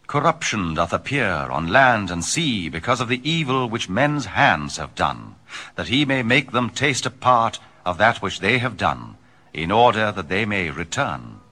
Corruption doth appear on land and sea because of the evil which men's hands have done, that he may make them taste a part of that which they have done, in order that they may return.